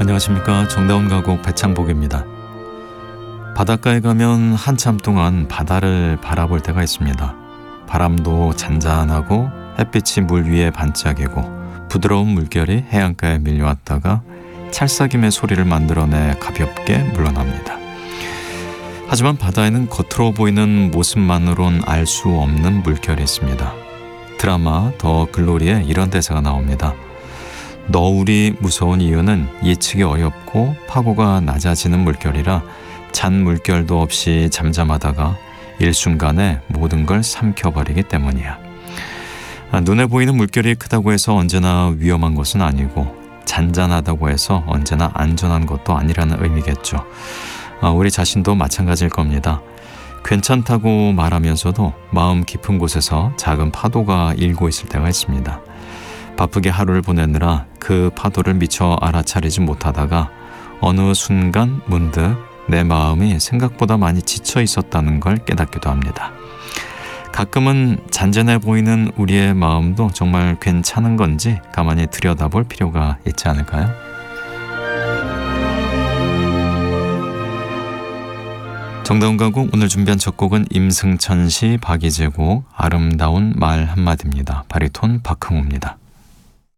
안녕하십니까. 정다운 가곡 배창복입니다. 바닷가에 가면 한참 동안 바다를 바라볼 때가 있습니다. 바람도 잔잔하고 햇빛이 물 위에 반짝이고 부드러운 물결이 해안가에 밀려왔다가 찰싹임의 소리를 만들어내 가볍게 물러납니다. 하지만 바다에는 겉으로 보이는 모습만으론 알 수 없는 물결이 있습니다. 드라마 더 글로리에 이런 대사가 나옵니다. 너울이 무서운 이유는 예측이 어렵고 파고가 낮아지는 물결이라 잔 물결도 없이 잠잠하다가 일순간에 모든 걸 삼켜버리기 때문이야. 눈에 보이는 물결이 크다고 해서 언제나 위험한 것은 아니고 잔잔하다고 해서 언제나 안전한 것도 아니라는 의미겠죠. 우리 자신도 마찬가지일 겁니다. 괜찮다고 말하면서도 마음 깊은 곳에서 작은 파도가 일고 있을 때가 있습니다. 바쁘게 하루를 보내느라 그 파도를 미처 알아차리지 못하다가 어느 순간 문득 내 마음이 생각보다 많이 지쳐 있었다는 걸 깨닫기도 합니다. 가끔은 잔잔해 보이는 우리의 마음도 정말 괜찮은 건지 가만히 들여다볼 필요가 있지 않을까요? 정다운 가곡 오늘 준비한 첫 곡은 임승천 시 박이재 곡 아름다운 말 한마디입니다. 바리톤 박흥호입니다.